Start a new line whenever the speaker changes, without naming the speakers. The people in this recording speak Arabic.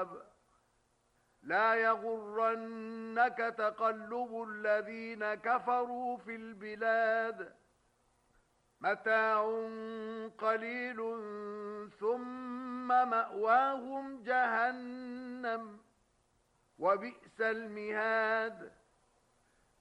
الحساب لا يغرنك تقلب الذين كفروا في البلاد متاع قليل ثم مأواهم جهنم وبئس المهاد